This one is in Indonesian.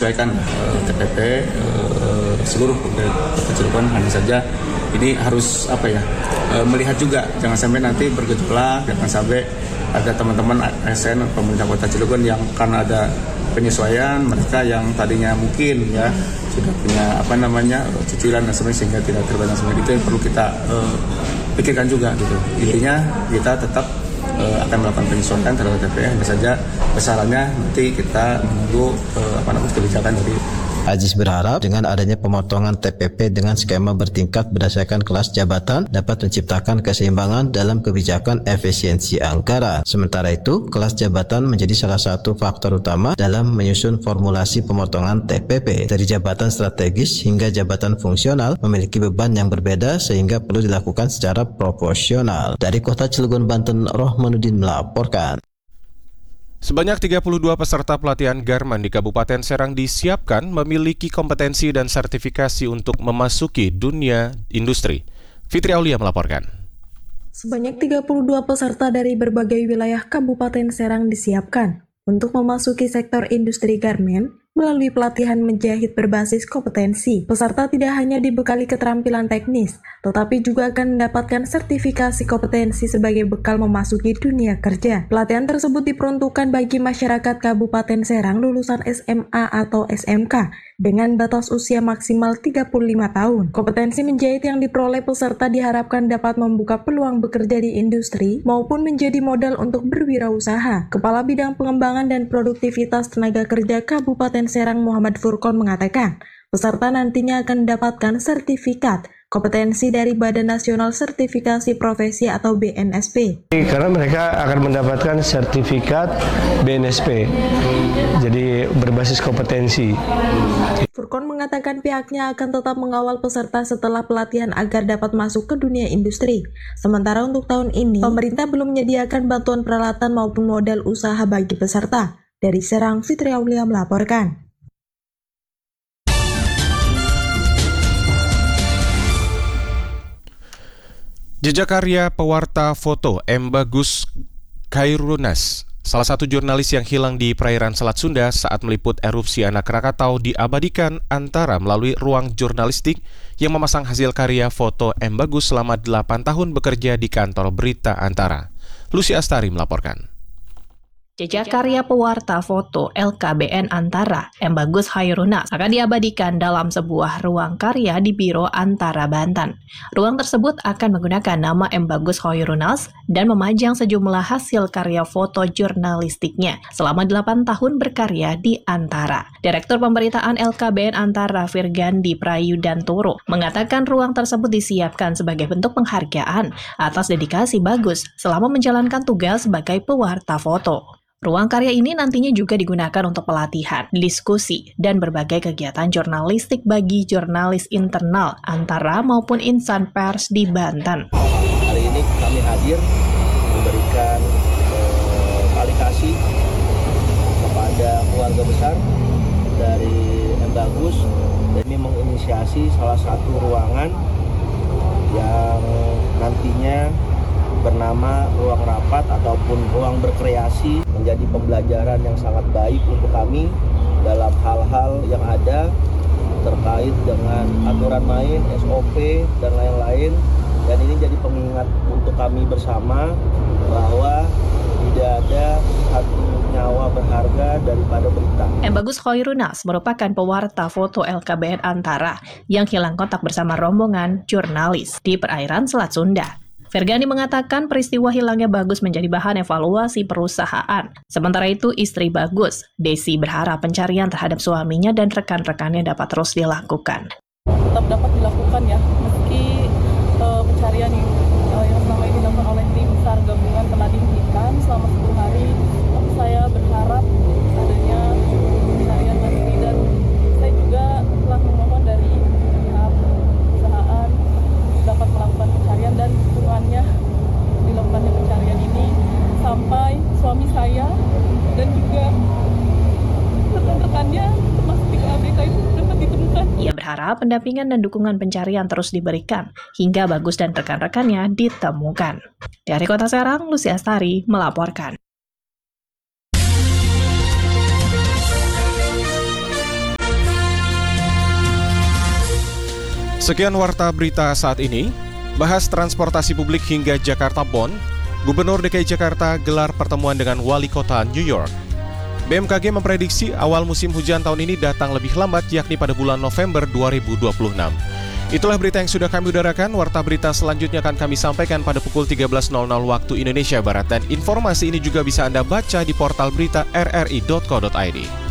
menyesuaikan TPP seluruh Kota Cilegon. Hanya saja ini harus melihat juga, jangan sampai nanti bergejolak, jangan sampai ada teman-teman ASN pemerintah Kota Cilegon yang karena ada penyesuaian, mereka yang tadinya mungkin ya sudah punya cicilan dan sebagainya sehingga tidak terbayar semua. Itu yang perlu kita pikirkan juga gitu. Intinya kita tetap akan melakukan penyesuaian terhadap TPP. Hanya saja besarannya nanti kita menunggu kebijakan dari. Aziz berharap dengan adanya pemotongan TPP dengan skema bertingkat berdasarkan kelas jabatan dapat menciptakan keseimbangan dalam kebijakan efisiensi anggaran. Sementara itu, kelas jabatan menjadi salah satu faktor utama dalam menyusun formulasi pemotongan TPP. Dari jabatan strategis hingga jabatan fungsional memiliki beban yang berbeda sehingga perlu dilakukan secara proporsional. Dari Kota Cilegon, Banten, Rohmanuddin melaporkan. Sebanyak 32 peserta pelatihan Garmen di Kabupaten Serang disiapkan memiliki kompetensi dan sertifikasi untuk memasuki dunia industri. Fitri Aulia melaporkan. Sebanyak 32 peserta dari berbagai wilayah Kabupaten Serang disiapkan untuk memasuki sektor industri garmen melalui pelatihan menjahit berbasis kompetensi. Peserta tidak hanya dibekali keterampilan teknis, tetapi juga akan mendapatkan sertifikasi kompetensi sebagai bekal memasuki dunia kerja. Pelatihan tersebut diperuntukkan bagi masyarakat Kabupaten Serang lulusan SMA atau SMK dengan batas usia maksimal 35 tahun. Kompetensi menjahit yang diperoleh peserta diharapkan dapat membuka peluang bekerja di industri maupun menjadi modal untuk berwirausaha. Kepala Bidang Pengembangan dan Produktivitas Tenaga Kerja Kabupaten Serang Muhammad Furqon mengatakan, peserta nantinya akan mendapatkan sertifikat kompetensi dari Badan Nasional Sertifikasi Profesi atau BNSP. Karena mereka akan mendapatkan sertifikat BNSP, jadi berbasis kompetensi. Furqon mengatakan pihaknya akan tetap mengawal peserta setelah pelatihan agar dapat masuk ke dunia industri. Sementara untuk tahun ini, pemerintah belum menyediakan bantuan peralatan maupun modal usaha bagi peserta. Dari Serang, Fitri Aulia melaporkan. Jejak karya pewarta foto M. Bagus Khairunas, salah satu jurnalis yang hilang di perairan Selat Sunda saat meliput erupsi anak Krakatau, diabadikan Antara melalui ruang jurnalistik yang memasang hasil karya foto M. Bagus selama 8 tahun bekerja di kantor berita Antara. Lucy Astari melaporkan. Jejak karya pewarta foto LKBN Antara, M. Bagus Khairunas, akan diabadikan dalam sebuah ruang karya di Biro Antara Banten. Ruang tersebut akan menggunakan nama M. Bagus Khairunas dan memajang sejumlah hasil karya foto jurnalistiknya selama 8 tahun berkarya di Antara. Direktur Pemberitaan LKBN Antara Virgandi Prayudantoro mengatakan ruang tersebut disiapkan sebagai bentuk penghargaan atas dedikasi Bagus selama menjalankan tugas sebagai pewarta foto. Ruang karya ini nantinya juga digunakan untuk pelatihan, diskusi, dan berbagai kegiatan jurnalistik bagi jurnalis internal Antara maupun insan pers di Banten. Hari ini kami hadir memberikan aplikasi kepada keluarga besar dari M. Bagus. Ini menginisiasi salah satu ruangan yang nantinya bernama ruang rapat ataupun ruang berkreasi, menjadi pembelajaran yang sangat baik untuk kami dalam hal-hal yang ada terkait dengan aturan main, SOP, dan lain-lain. Dan ini jadi pengingat untuk kami bersama bahwa tidak ada satu nyawa berharga daripada berita. M. Bagus Khairunas merupakan pewarta foto LKBN Antara yang hilang kontak bersama rombongan jurnalis di perairan Selat Sunda. Virgandi mengatakan peristiwa hilangnya Bagus menjadi bahan evaluasi perusahaan. Sementara itu, istri Bagus, Desi, berharap pencarian terhadap suaminya dan rekan-rekannya dapat terus dilakukan. Tetap dapat dilakukan ya, meski pencarian yang selama ini dilakukan oleh tim SAR gabungan telah dihentikan selama 10 hari. Tapi saya berharap adanya pencarian nanti, dan saya juga telah memohon dari pihak perusahaan dapat melakukan pencarian dan hubungannya dilakukannya pencarian ini sampai suami saya dan juga rekan-rekannya termasuk 3 ABK itu dapat ditemukan. Ia berharap pendampingan dan dukungan pencarian terus diberikan hingga Bagus dan rekan-rekannya ditemukan. Dari Kota Serang, Lucy Astari melaporkan. Sekian warta berita saat ini. Bahas transportasi publik hingga Jakarta Bond, Gubernur DKI Jakarta gelar pertemuan dengan Wali Kota New York. BMKG memprediksi awal musim hujan tahun ini datang lebih lambat, yakni pada bulan November 2026. Itulah berita yang sudah kami udarakan. Warta berita selanjutnya akan kami sampaikan pada pukul 13.00 waktu Indonesia Barat. Dan informasi ini juga bisa Anda baca di portal berita rri.co.id.